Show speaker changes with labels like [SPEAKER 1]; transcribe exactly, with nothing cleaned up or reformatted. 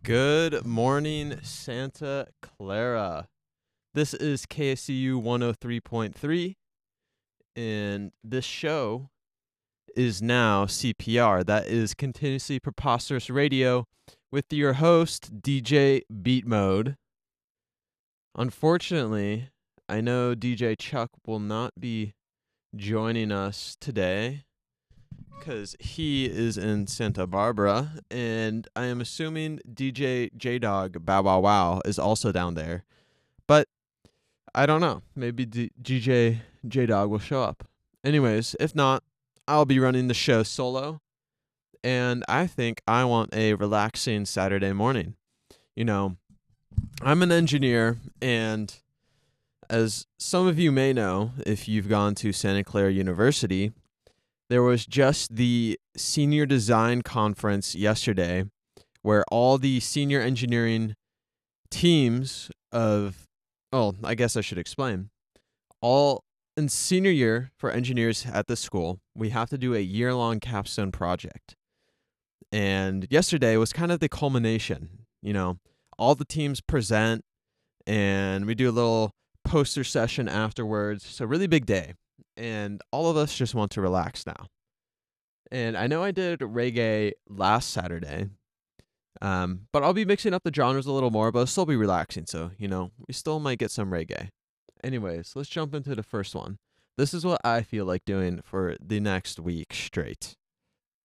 [SPEAKER 1] Good morning, Santa Clara. This is K S C U one oh three point three, and this show is now C P R. That is Continuously Preposterous Radio with your host, D J Beat Mode. Unfortunately, I know D J Chuck will not be joining us today because he is in Santa Barbara, and I am assuming D J J-Dog Bow Wow Wow is also down there. But I don't know. Maybe D- DJ J-Dog will show up. Anyways, if not, I'll be running the show solo, and I think I want a relaxing Saturday morning. You know, I'm an engineer, and as some of you may know, if you've gone to Santa Clara University, there was just the senior design conference yesterday where all the senior engineering teams of, oh, I guess I should explain. All in senior year for engineers at the school, we have to do a year-long capstone project. And yesterday was kind of the culmination. You know, all the teams present and we do a little poster session afterwards. So really big day. And all of us just want to relax now. And I know I did reggae last Saturday, um, but I'll be mixing up the genres a little more, but it'll still be relaxing. So, you know, we still might get some reggae. Anyways, let's jump into the first one. This is what I feel like doing for the next week straight.